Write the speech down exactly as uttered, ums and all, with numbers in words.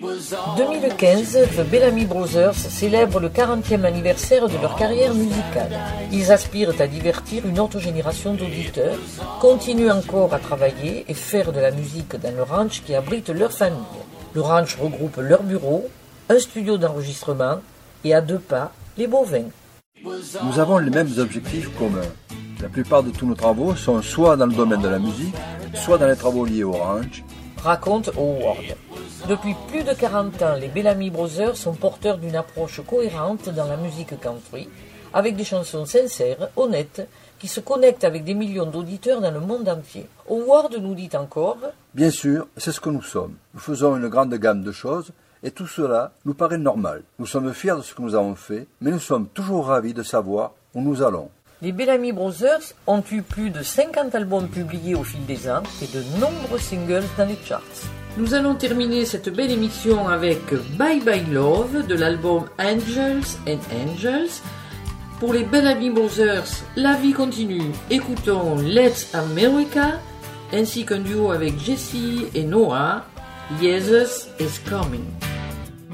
deux mille quinze, The Bellamy Brothers célèbrent le quarantième anniversaire de leur carrière musicale. Ils aspirent à divertir une autre génération d'auditeurs, continuent encore à travailler et faire de la musique dans le ranch qui abrite leur famille. Le ranch regroupe leur bureau, un studio d'enregistrement et à deux pas, les bovins. Nous avons les mêmes objectifs communs. La plupart de tous nos travaux sont soit dans le domaine de la musique, soit dans les travaux liés au ranch, raconte Howard. Depuis plus de quarante ans, les Bellamy Brothers sont porteurs d'une approche cohérente dans la musique country, avec des chansons sincères, honnêtes, qui se connectent avec des millions d'auditeurs dans le monde entier. Howard nous dit encore « Bien sûr, c'est ce que nous sommes. Nous faisons une grande gamme de choses, et tout cela nous paraît normal. Nous sommes fiers de ce que nous avons fait, mais nous sommes toujours ravis de savoir où nous allons. » Les Bellamy Brothers ont eu plus de cinquante albums publiés au fil des ans et de nombreux singles dans les charts. Nous allons terminer cette belle émission avec Bye Bye Love de l'album Angels and Angels. Pour les Bellamy Brothers, la vie continue. Écoutons Let's America ainsi qu'un duo avec Jessie et Noah, Jesus is Coming.